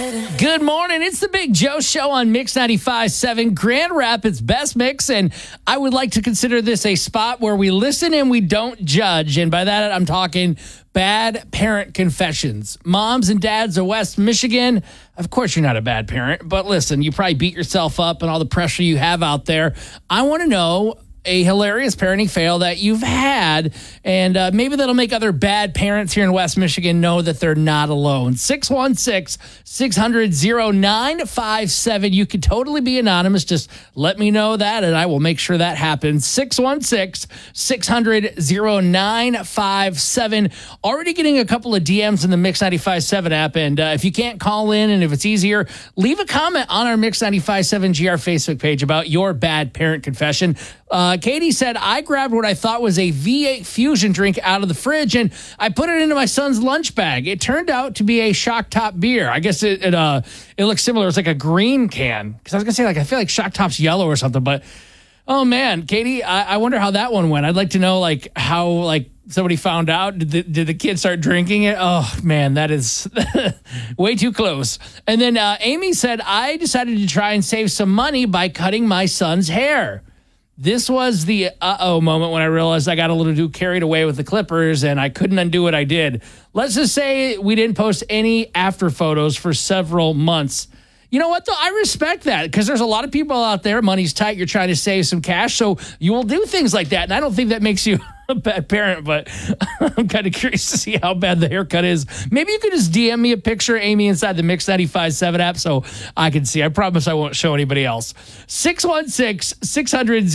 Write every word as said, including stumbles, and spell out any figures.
Good morning. It's the Big Joe Show on Mix ninety-five point seven, Grand Rapids Best Mix. And I would like to consider this a spot where we listen and we don't judge. And by that, I'm talking bad parent confessions. Moms and dads of West Michigan, of course you're not a bad parent, but listen, you probably beat yourself up and all the pressure you have out there. I want to know a hilarious parenting fail that you've had, and uh, maybe that'll make other bad parents here in West Michigan know that they're not alone. six one six, six hundred, oh nine five seven. You could totally be anonymous. Just let me know that, and I will make sure that happens. six one six, six hundred, oh nine five seven. Already getting a couple of D Ms in the Mix ninety-five point seven app, and uh, if you can't call in, and if it's easier, leave a comment on our Mix ninety-five point seven G R Facebook page about your bad parent confession. Uh, Katie said, I grabbed what I thought was a V eight Fusion drink out of the fridge, and I put it into my son's lunch bag. It turned out to be a Shock Top beer. I guess it it, uh, it looks similar. It's like a green can. Because I was going to say, like, I feel like Shock Top's yellow or something. But, oh, man, Katie, I, I wonder how that one went. I'd like to know, like, how, like, somebody found out. Did the, did the kid start drinking it? Oh, man, that is way too close. And then uh, Amy said, I decided to try and save some money by cutting my son's hair. This was the uh-oh moment when I realized I got a little too carried away with the clippers and I couldn't undo what I did. Let's just say we didn't post any after photos for several months. You know what, though? I respect that because there's a lot of people out there, money's tight, you're trying to save some cash, so you will do things like that. And I don't think that makes you a bad parent, but I'm kind of curious to see how bad the haircut is. Maybe you could just D M me a picture, Amy, inside the Mix ninety-five point seven app so I can see. I promise I won't show anybody else. six one six, six hundred